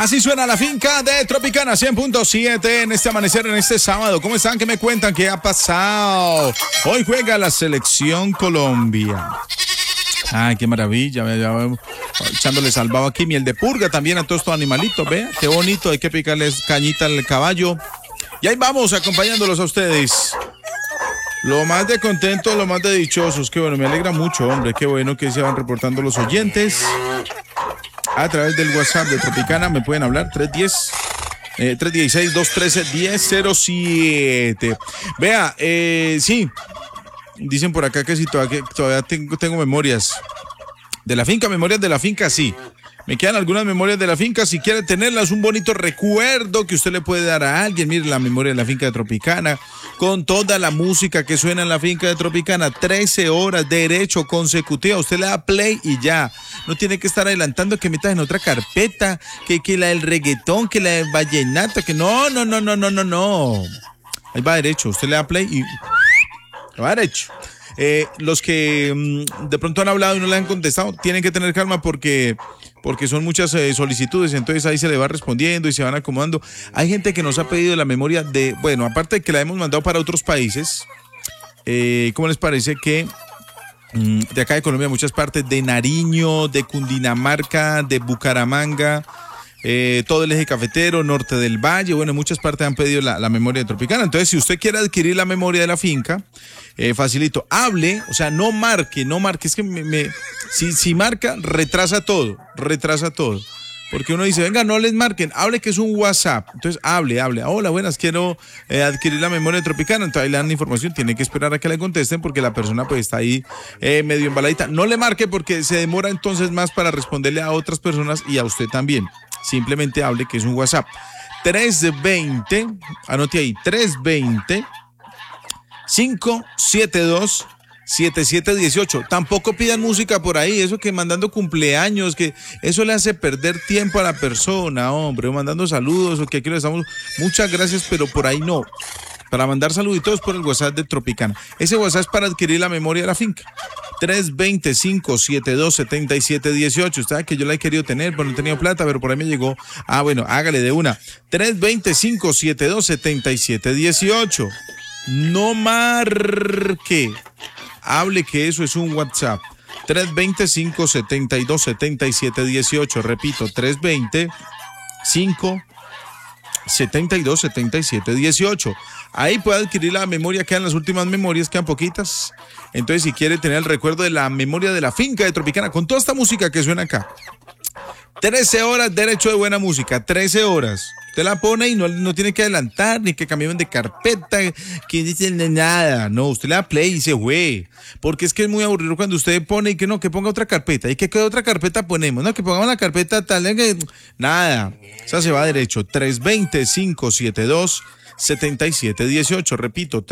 Así suena la finca de Tropicana 100.7 en este amanecer, en este sábado. ¿Cómo están? ¿Qué me cuentan? ¿Qué ha pasado? Hoy juega la selección Colombia. Ay, qué maravilla. Echándole salvado aquí, miel de purga también a todos estos animalitos. Vea, qué bonito. Hay que picarles cañita al caballo. Y ahí vamos, acompañándolos a ustedes. Lo más de contentos, lo más de dichosos. Qué bueno, me alegra mucho, hombre. Qué bueno que se van reportando los oyentes. A través del WhatsApp de Tropicana me pueden hablar 316-213-1007. Vea, sí, dicen por acá que si todavía tengo memorias de la finca, sí. Me quedan algunas memorias de la finca, si quiere tenerlas, un bonito recuerdo que usted le puede dar a alguien. Mire la memoria de la finca de Tropicana, con toda la música que suena en la finca de Tropicana, 13 horas derecho consecutiva. Usted le da play y ya. No tiene que estar adelantando que metas en otra carpeta, que la del reggaetón, que la del vallenato, que no. Ahí va derecho, usted le da play y va derecho. Los que de pronto han hablado y no le han contestado, tienen que tener calma porque son muchas solicitudes, entonces ahí se le va respondiendo y se van acomodando. Hay gente que nos ha pedido la memoria de, bueno, aparte de que la hemos mandado para otros países, ¿cómo les parece que de acá de Colombia, muchas partes, de Nariño, de Cundinamarca, de Bucaramanga, todo el eje cafetero, norte del valle, bueno, en muchas partes han pedido la memoria de Tropicana? Entonces, si usted quiere adquirir la memoria de la finca, facilito, hable, o sea, no marque, es que si marca, retrasa todo, porque uno dice, venga, no les marquen, hable que es un WhatsApp, entonces hable, hola, buenas, quiero adquirir la memoria de Tropicana, entonces ahí le dan la información, tiene que esperar a que le contesten porque la persona pues está ahí medio embaladita, no le marque porque se demora entonces más para responderle a otras personas y a usted también, simplemente hable que es un WhatsApp, 320, anote ahí, 320-572-7718. Tampoco pidan música por ahí, eso que mandando cumpleaños, que eso le hace perder tiempo a la persona, hombre, o mandando saludos, o que aquí les damos muchas gracias, pero por ahí no. Para mandar saluditos por el WhatsApp de Tropicana. Ese WhatsApp es para adquirir la memoria de la finca. 320-572-7718. Usted sabe que yo la he querido tener, pero no he tenido plata, pero por ahí me llegó. Ah, bueno, hágale de una. 320-572-7718. No marque. Hable que eso es un WhatsApp. 320-572-7718. Repito, 320-572-7718. Ahí puede adquirir la memoria, quedan las últimas memorias, quedan poquitas. Entonces, si quiere tener el recuerdo de la memoria de la finca de Tropicana, con toda esta música que suena acá. 13 horas derecho de buena música, 13 horas. Usted la pone y no tiene que adelantar, ni que cambien de carpeta, que dicen nada. No, usted le da play y se güey. Porque es que es muy aburrido cuando usted pone y que no, que ponga otra carpeta. ¿Y qué otra carpeta ponemos? No, que pongamos la carpeta tal, que nada. O sea, se va derecho. 320-572-7718. Repito,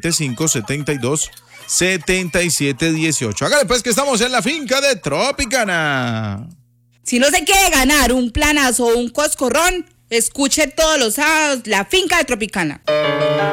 320-572-7718. Hágale pues que estamos en la finca de Tropicana. Si no se quiere ganar un planazo o un coscorrón, escuche todos los sábados la finca de Tropicana.